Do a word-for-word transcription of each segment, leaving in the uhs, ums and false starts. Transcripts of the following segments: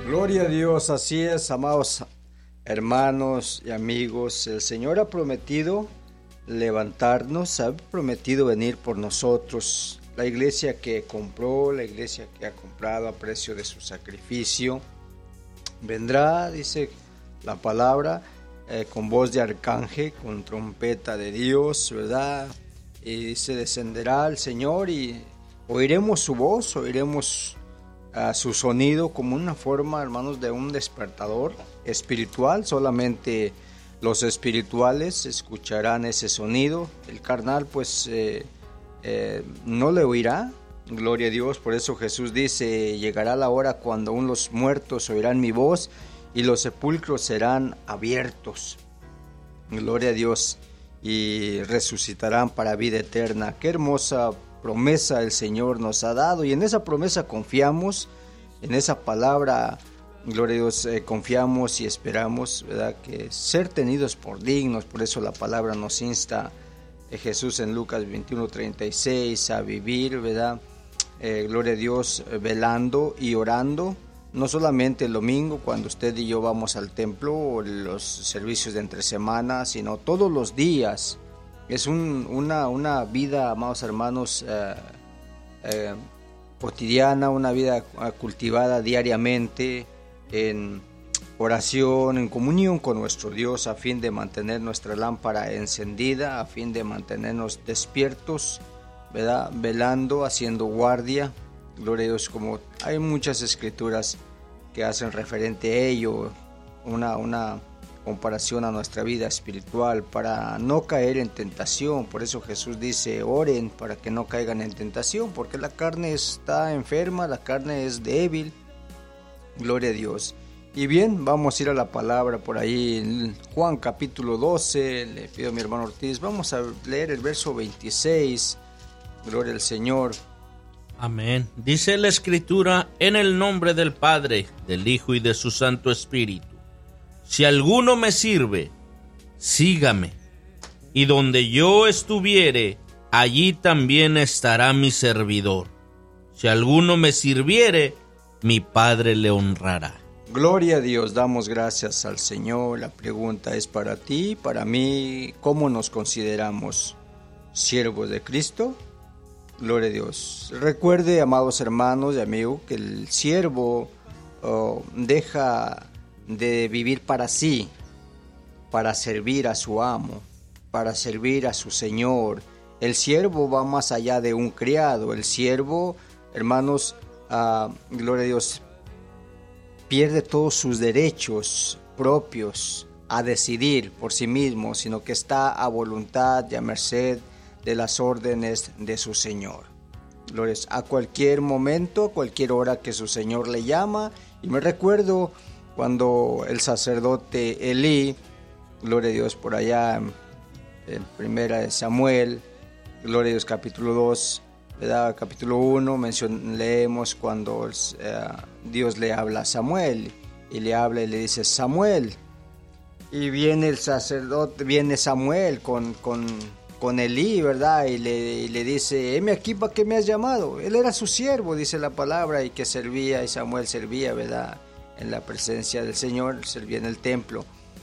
Gloria a Dios, así es, amados hermanos y amigos. El Señor ha prometido levantarnos, ha prometido venir por nosotros. La iglesia que compró, la iglesia que ha comprado a precio de su sacrificio, vendrá, dice la palabra, eh, con voz de arcángel, con trompeta de Dios, ¿verdad? Y se descenderá el Señor y oiremos su voz, oiremos a su sonido como una forma, hermanos, de un despertador espiritual. Solamente los espirituales escucharán ese sonido. El carnal pues eh, eh, no le oirá. Gloria a Dios. Por eso Jesús dice: llegará la hora cuando aún los muertos oirán mi voz y los sepulcros serán abiertos. Gloria a Dios. Y resucitarán para vida eterna. Qué hermosa promesa el Señor nos ha dado, y en esa promesa confiamos, en esa palabra, gloria a Dios, eh, confiamos y esperamos, ¿verdad?, que ser tenidos por dignos. Por eso la palabra nos insta, eh, Jesús en Lucas veintiuno treinta y seis, a vivir, ¿verdad?, eh, gloria a Dios, eh, velando y orando, no solamente el domingo cuando usted y yo vamos al templo o los servicios de entre semana, sino todos los días. Es un, una, una vida, amados hermanos, eh, eh, cotidiana, una vida cultivada diariamente en oración, en comunión con nuestro Dios, a fin de mantener nuestra lámpara encendida, a fin de mantenernos despiertos, ¿verdad?, velando, haciendo guardia. Gloria a Dios, como hay muchas escrituras que hacen referente a ello, una, una comparación a nuestra vida espiritual, para no caer en tentación. Por eso Jesús dice: oren para que no caigan en tentación, porque la carne está enferma, la carne es débil. Gloria a Dios. Y bien, vamos a ir a la palabra por ahí en Juan capítulo doce. Le pido a mi hermano Ortiz, vamos a leer el verso veintiséis. Gloria al Señor. Amén. Dice la Escritura: en el nombre del Padre, del Hijo y de su Santo Espíritu. Si alguno me sirve, sígame, y donde yo estuviere, allí también estará mi servidor. Si alguno me sirviere, mi Padre le honrará. Gloria a Dios, damos gracias al Señor. La pregunta es para ti, para mí: ¿cómo nos consideramos? ¿Siervos de Cristo? Gloria a Dios. Recuerde, amados hermanos y amigos, que el siervo oh, deja de vivir para sí, para servir a su amo, para servir a su Señor. El siervo va más allá de un criado. El siervo, hermanos, uh, gloria a Dios, pierde todos sus derechos propios a decidir por sí mismo, sino que está a voluntad y a merced de las órdenes de su Señor. Gloria a cualquier momento, a cualquier hora que su Señor le llama. Y me recuerdo cuando el sacerdote Elí, gloria a Dios, por allá en Primera de Samuel, gloria a Dios, capítulo dos, ¿verdad?, capítulo uno, mencion, leemos cuando eh, Dios le habla a Samuel, y le habla y le dice: Samuel. Y viene el sacerdote, viene Samuel con, con, con Elí, ¿verdad?, y le, y le dice: heme aquí, ¿para qué me has llamado? Él era su siervo, dice la palabra, y que servía, y Samuel servía, ¿verdad?, en la presencia del Señor, servía en el templo.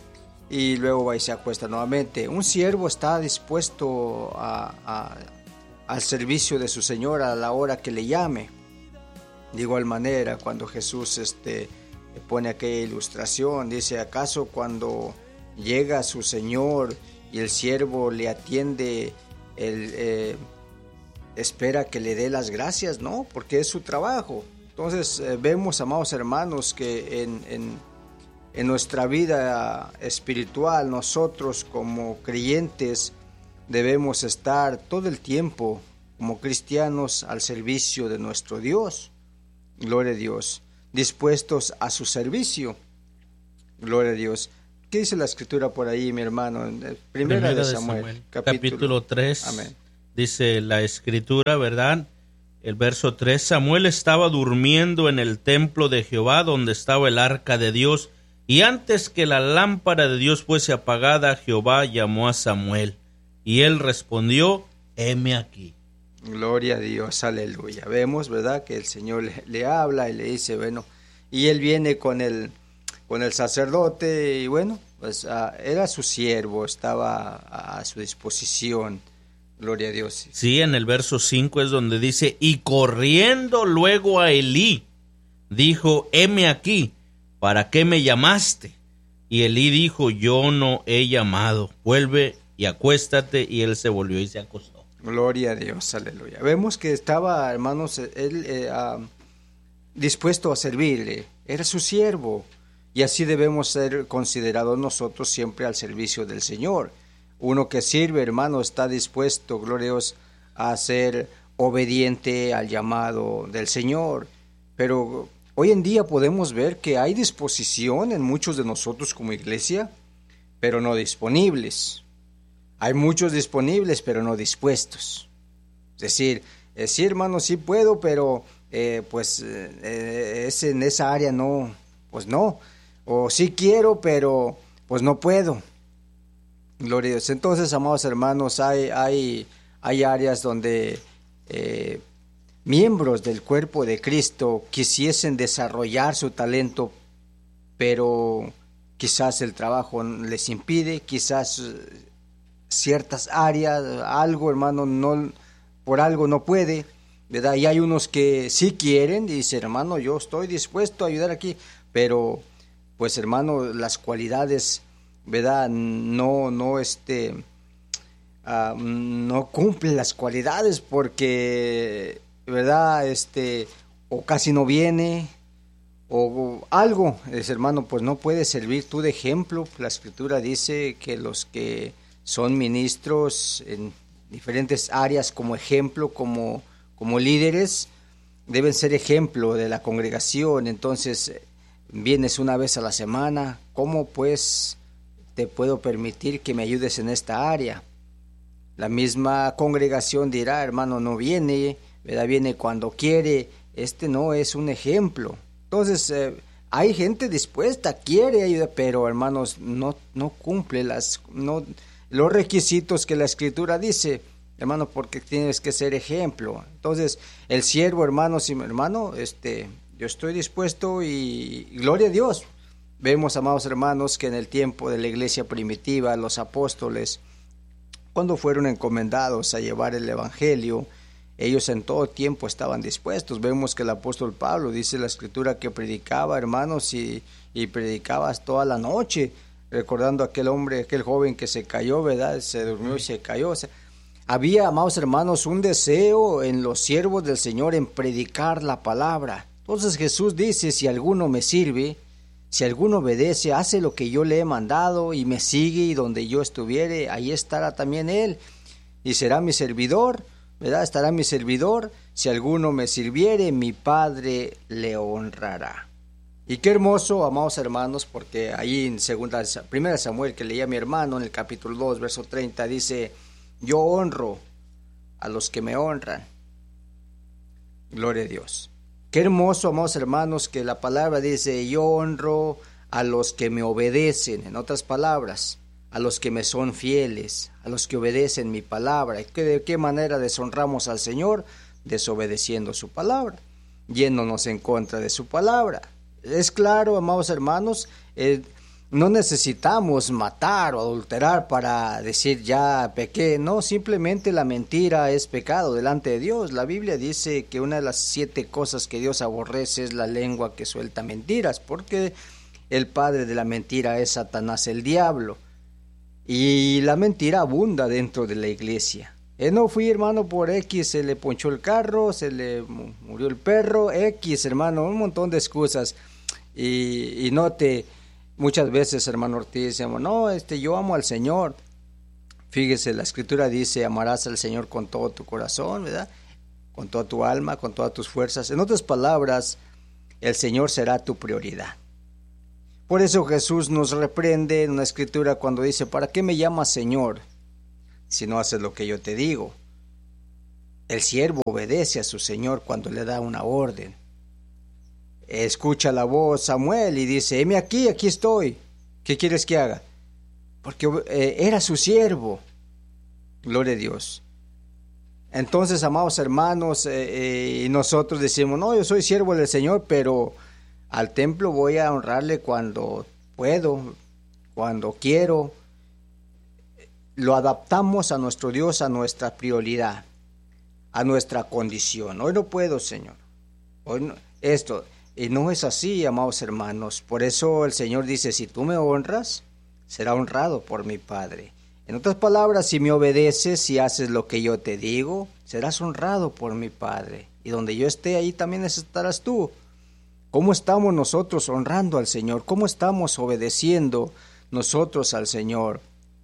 Y luego va y se acuesta nuevamente. Un siervo está dispuesto a, a, al servicio de su Señor a la hora que le llame. De igual manera, cuando Jesús este, pone aquella ilustración, dice: ¿acaso cuando llega su Señor y el siervo le atiende, él eh, espera que le dé las gracias? No, porque es su trabajo. Entonces eh, vemos, amados hermanos, que en, en, en nuestra vida espiritual, nosotros como creyentes debemos estar todo el tiempo como cristianos al servicio de nuestro Dios. Gloria a Dios. Dispuestos a su servicio. Gloria a Dios. ¿Qué dice la Escritura por ahí, mi hermano? Primera, Primera de, de Samuel, Samuel capítulo, capítulo tres. Amén. Dice la Escritura, ¿verdad? El verso tres: Samuel estaba durmiendo en el templo de Jehová, donde estaba el arca de Dios, y antes que la lámpara de Dios fuese apagada, Jehová llamó a Samuel, y él respondió: heme aquí. Gloria a Dios, aleluya. Vemos, ¿verdad?, que el Señor le, le habla y le dice, bueno, y él viene con el, con el sacerdote y bueno, pues uh, era su siervo, estaba a, a su disposición. Gloria a Dios. Sí, en el verso cinco es donde dice, y corriendo luego a Elí, dijo, heme aquí, ¿para qué me llamaste? Y Elí dijo, yo no he llamado, vuelve y acuéstate, y él se volvió y se acostó. Gloria a Dios, aleluya. Vemos que estaba, hermanos, él eh, uh, dispuesto a servirle, era su siervo, y así debemos ser considerados nosotros siempre al servicio del Señor. Uno que sirve, hermano, está dispuesto, gloria a Dios, a ser obediente al llamado del Señor. Pero hoy en día podemos ver que hay disposición en muchos de nosotros como iglesia, pero no disponibles. Hay muchos disponibles, pero no dispuestos. Es decir, eh, sí, hermano, sí puedo, pero eh, pues eh, es en esa área no, pues no. O sí quiero, pero pues no puedo. Gloria a Dios. Entonces, amados hermanos, hay, hay, hay áreas donde eh, miembros del cuerpo de Cristo quisiesen desarrollar su talento, pero quizás el trabajo les impide, quizás ciertas áreas, algo, hermano, no, por algo no puede, ¿verdad? Y hay unos que sí quieren, y dicen, hermano, yo estoy dispuesto a ayudar aquí, pero, pues, hermano, las cualidades, ¿verdad? No, no, este, uh, no cumple las cualidades porque, ¿verdad? Este, o casi no viene, o, o algo, es hermano, pues no puede servir tú de ejemplo. La Escritura dice que los que son ministros en diferentes áreas como ejemplo, como, como líderes, deben ser ejemplo de la congregación. Entonces, vienes una vez a la semana, ¿cómo pues te puedo permitir que me ayudes en esta área? La misma congregación dirá, hermano, no viene, ¿verdad? Viene cuando quiere, este no es un ejemplo. Entonces, eh, hay gente dispuesta, quiere ayudar, pero hermanos, no, no cumple las, no, los requisitos que la Escritura dice, hermano, porque tienes que ser ejemplo. Entonces, el siervo, hermano, si hermano, este, yo estoy dispuesto y, y gloria a Dios. Vemos, amados hermanos, que en el tiempo de la iglesia primitiva, los apóstoles, cuando fueron encomendados a llevar el evangelio, ellos en todo tiempo estaban dispuestos. Vemos que el apóstol Pablo, dice la Escritura, que predicaba, hermanos, y, y predicaba toda la noche, recordando a aquel hombre, aquel joven que se cayó, ¿verdad? Se durmió y se cayó. O sea, había, amados hermanos, un deseo en los siervos del Señor en predicar la palabra. Entonces Jesús dice, si alguno me sirve, si alguno obedece, hace lo que yo le he mandado y me sigue, y donde yo estuviere, ahí estará también él, y será mi servidor, ¿verdad? Estará mi servidor. Si alguno me sirviere, mi Padre le honrará. Y qué hermoso, amados hermanos, porque ahí en segunda, primera Samuel, que leía mi hermano, en el capítulo dos, verso treinta, dice, yo honro a los que me honran. Gloria a Dios. Qué hermoso, amados hermanos, que la palabra dice, yo honro a los que me obedecen. En otras palabras, a los que me son fieles, a los que obedecen mi palabra. ¿Y de qué manera deshonramos al Señor? Desobedeciendo su palabra, yéndonos en contra de su palabra. Es claro, amados hermanos, eh, no necesitamos matar o adulterar para decir ya pequé. No, simplemente la mentira es pecado delante de Dios. La Biblia dice que una de las siete cosas que Dios aborrece es la lengua que suelta mentiras, porque el padre de la mentira es Satanás, el diablo. Y la mentira abunda dentro de la iglesia. Eh, no fui, hermano, por X, se le ponchó el carro, se le murió el perro, X, hermano, un montón de excusas. Y, y no te... Muchas veces, hermano Ortiz, decimos, no, este, yo amo al Señor. Fíjese, la Escritura dice, amarás al Señor con todo tu corazón, ¿verdad? Con toda tu alma, con todas tus fuerzas. En otras palabras, el Señor será tu prioridad. Por eso Jesús nos reprende en una Escritura cuando dice, ¿para qué me llamas Señor si no haces lo que yo te digo? El siervo obedece a su Señor cuando le da una orden. Escucha la voz Samuel y dice, heme aquí, aquí estoy. ¿Qué quieres que haga? Porque eh, era su siervo. Gloria a Dios. Entonces, amados hermanos, eh, eh, y nosotros decimos, no, yo soy siervo del Señor, pero Al templo voy a honrarle cuando puedo, cuando quiero. Lo adaptamos a nuestro Dios, a nuestra prioridad, a nuestra condición. Hoy no puedo, Señor. Hoy no, esto, y no es así, amados hermanos. Por eso el Señor dice, si tú me honras, será honrado por mi Padre. En otras palabras, si me obedeces, si haces lo que yo te digo, serás honrado por mi Padre. Y donde yo esté, ahí también estarás tú. ¿Cómo estamos nosotros honrando al Señor? ¿Cómo estamos obedeciendo nosotros al Señor?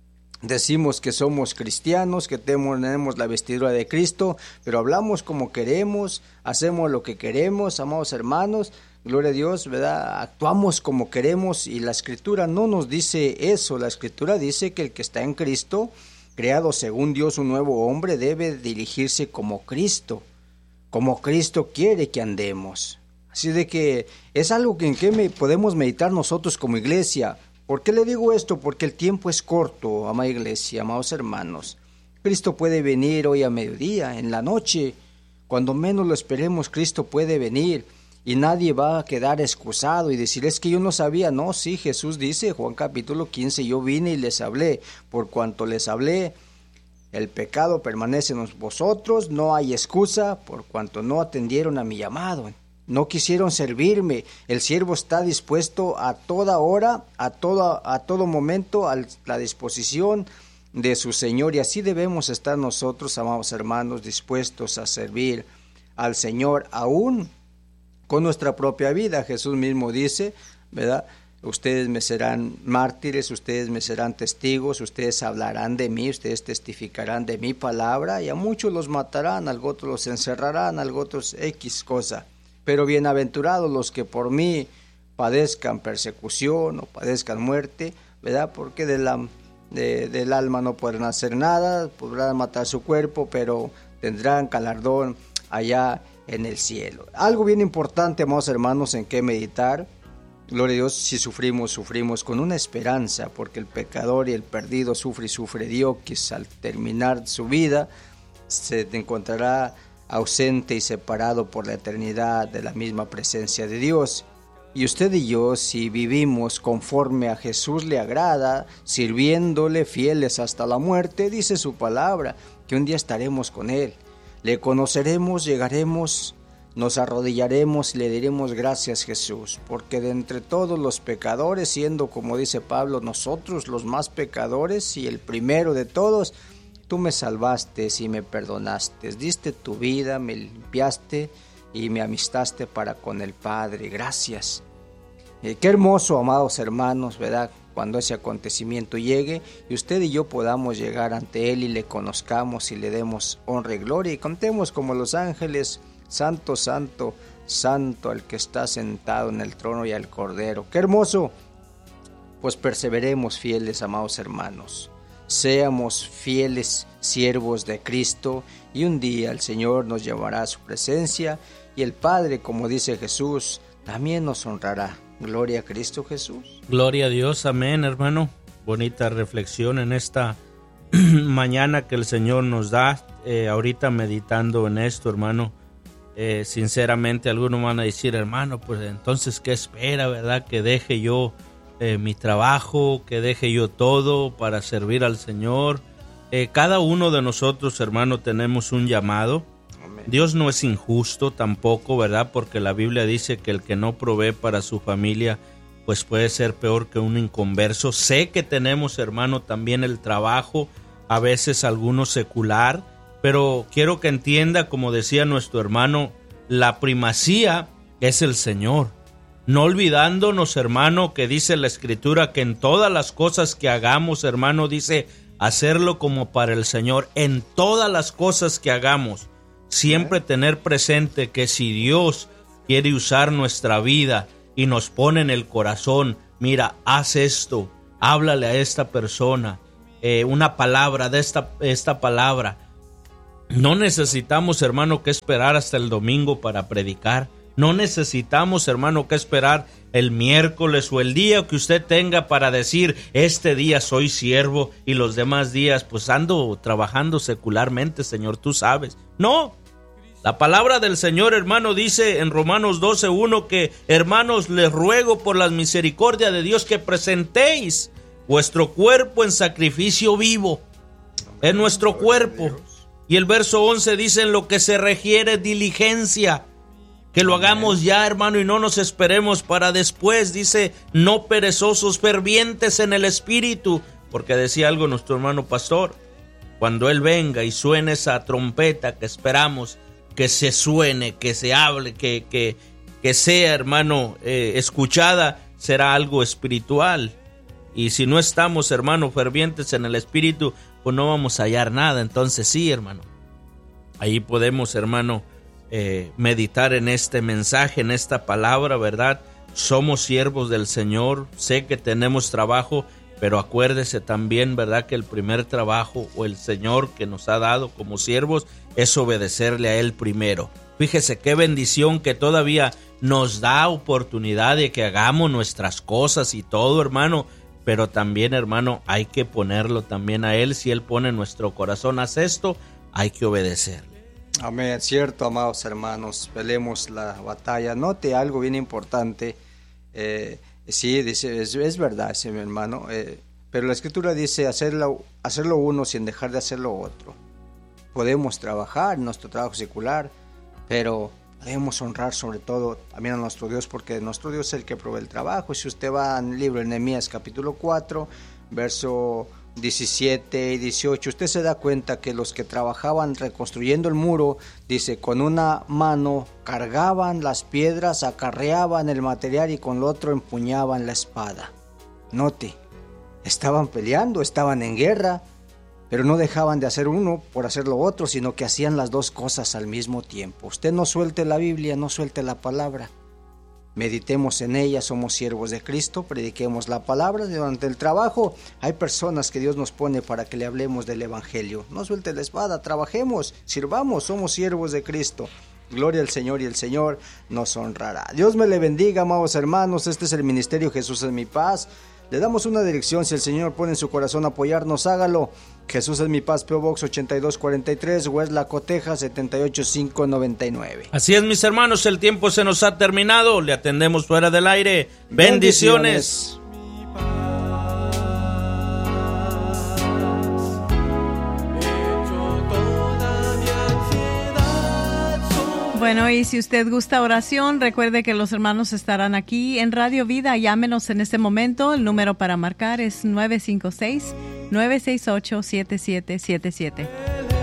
Decimos que somos cristianos, que tenemos la vestidura de Cristo, pero hablamos como queremos, hacemos lo que queremos, amados hermanos, gloria a Dios, ¿verdad? Actuamos como queremos y la Escritura no nos dice eso. La Escritura dice que el que está en Cristo, creado según Dios un nuevo hombre, debe dirigirse como Cristo, como Cristo quiere que andemos. Así de que es algo que en que me podemos meditar nosotros como iglesia. ¿Por qué le digo esto? Porque el tiempo es corto, amada iglesia, amados hermanos. Cristo puede venir hoy a mediodía, en la noche. Cuando menos lo esperemos, Cristo puede venir. Y nadie va a quedar excusado y decir, es que yo no sabía. No, sí, Jesús dice, Juan capítulo quince, yo vine y les hablé. Por cuanto les hablé, el pecado permanece en vosotros, no hay excusa, por cuanto no atendieron a mi llamado. No quisieron servirme. El siervo está dispuesto a toda hora, a todo, a todo momento, a la disposición de su Señor. Y así debemos estar nosotros, amados hermanos, dispuestos a servir al Señor, aún con nuestra propia vida. Jesús mismo dice, ¿verdad? Ustedes me serán mártires, ustedes me serán testigos, ustedes hablarán de mí, ustedes testificarán de mi palabra, y a muchos los matarán, a otros los encerrarán, a otros X cosa. Pero bienaventurados los que por mí padezcan persecución o padezcan muerte, ¿verdad? Porque de la, de, del alma no podrán hacer nada, podrán matar su cuerpo, pero tendrán galardón allá en el cielo. Algo bien importante, amados hermanos, en que meditar. Gloria a Dios, si sufrimos, sufrimos con una esperanza, porque el pecador y el perdido sufre y sufre Dios, al terminar su vida se encontrará ausente y separado por la eternidad de la misma presencia de Dios. Y usted y yo, si vivimos conforme a Jesús le agrada, sirviéndole fieles hasta la muerte, dice su palabra, que un día estaremos con Él. Le conoceremos, llegaremos, nos arrodillaremos y le diremos gracias, Jesús, porque de entre todos los pecadores, siendo, como dice Pablo, nosotros los más pecadores y el primero de todos, tú me salvaste y me perdonaste, diste tu vida, me limpiaste y me amistaste para con el Padre. Gracias. Eh, qué hermoso, amados hermanos, ¿verdad? Cuando ese acontecimiento llegue y usted y yo podamos llegar ante Él y le conozcamos y le demos honra y gloria y contemos como los ángeles, santo, santo, santo al que está sentado en el trono y al Cordero. Qué hermoso. Pues perseveremos fieles, amados hermanos. Seamos fieles siervos de Cristo y un día el Señor nos llevará a su presencia y el Padre, como dice Jesús, también nos honrará. Gloria a Cristo Jesús. Gloria a Dios, amén, hermano. Bonita reflexión en esta mañana que el Señor nos da. Eh, ahorita meditando en esto, hermano, eh, sinceramente algunos van a decir, hermano, pues entonces ¿qué espera, verdad? Que deje yo Eh, mi trabajo, que deje yo todo para servir al Señor. Eh, cada uno de nosotros, hermano, tenemos un llamado. Amén. Dios no es injusto tampoco, ¿verdad? Porque la Biblia dice que el que no provee para su familia, pues puede ser peor que un inconverso. Sé que tenemos, hermano, también el trabajo, a veces alguno secular, pero quiero que entienda, como decía nuestro hermano, la primacía es el Señor. No olvidándonos, hermano, que dice la Escritura que en todas las cosas que hagamos, hermano, dice hacerlo como para el Señor. En todas las cosas que hagamos, siempre tener presente que si Dios quiere usar nuestra vida y nos pone en el corazón, mira, haz esto, háblale a esta persona, eh, una palabra de esta, esta palabra. No necesitamos, hermano, que esperar hasta el domingo para predicar. No necesitamos, hermano, que esperar el miércoles o el día que usted tenga para decir, este día soy siervo y los demás días pues ando trabajando secularmente, Señor, tú sabes. No, La palabra del Señor, hermano, dice en Romanos doce uno que, hermanos, les ruego por la misericordia de Dios que presentéis vuestro cuerpo en sacrificio vivo. Es nuestro cuerpo. Y el verso once dice, en lo que se requiere diligencia, que lo hagamos ya, hermano, y no nos esperemos para después. Dice, no perezosos, fervientes en el espíritu, porque decía algo nuestro hermano pastor, cuando Él venga y suene esa trompeta que esperamos que se suene, que se hable, que, que, que sea, hermano, eh, escuchada, será algo espiritual. Y si no estamos, hermano, fervientes en el espíritu, pues no vamos a hallar nada. Entonces sí, hermano, ahí podemos, hermano, eh, meditar en este mensaje, en esta palabra, ¿verdad? Somos siervos del Señor, sé que tenemos trabajo, pero acuérdese también, ¿verdad?, que el primer trabajo o el Señor que nos ha dado como siervos es obedecerle a Él primero. Fíjese qué bendición que todavía nos da oportunidad de que hagamos nuestras cosas y todo, hermano, pero también, hermano, hay que ponerlo también a Él. Si Él pone en nuestro corazón, haz esto, hay que obedecerle. Amén, cierto, amados hermanos, peleemos la batalla. Note algo bien importante, eh, sí, dice, es, es verdad, ese mi hermano, eh, pero la Escritura dice hacerlo, hacerlo uno sin dejar de hacerlo otro. Podemos trabajar en nuestro trabajo secular, pero debemos honrar sobre todo también a nuestro Dios, porque nuestro Dios es el que provee el trabajo. Y si usted va al libro de Nehemías capítulo cuatro, verso diecisiete y dieciocho, usted se da cuenta que los que trabajaban reconstruyendo el muro, dice, con una mano cargaban las piedras, acarreaban el material y con lo otro empuñaban la espada. Note, estaban peleando, estaban en guerra, pero no dejaban de hacer uno por hacer lo otro, sino que hacían las dos cosas al mismo tiempo. Usted no suelte la Biblia, no suelte la palabra. Meditemos en ella, somos siervos de Cristo, prediquemos la palabra. Durante el trabajo hay personas que Dios nos pone para que le hablemos del Evangelio. No suelte la espada, trabajemos, sirvamos, somos siervos de Cristo. Gloria al Señor y el Señor nos honrará. Dios me le bendiga, amados hermanos. Este es el Ministerio Jesús es mi paz. Le damos una dirección, si el Señor pone en su corazón apoyarnos, hágalo. Jesús es mi paz, P O Box ochenta y dos cuarenta y tres, Weslaco, Texas setenta y ocho cinco noventa y nueve. Así es, mis hermanos, el tiempo se nos ha terminado. Le atendemos fuera del aire. Bendiciones. Bendiciones. Bueno, y si usted gusta oración, recuerde que los hermanos estarán aquí en Radio Vida. Llámenos en este momento. El número para marcar es nueve cinco seis, nueve seis ocho, siete siete siete siete.